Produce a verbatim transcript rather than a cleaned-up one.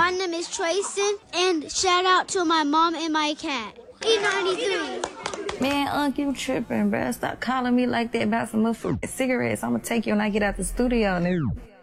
My name is Trayson, and shout out to my mom and my cat. E ninety-three. Man, Unc, you tripping, bruh. Stop calling me like that about some motherfucking cigarettes. I'm gonna take you when I get out the studio, nigga.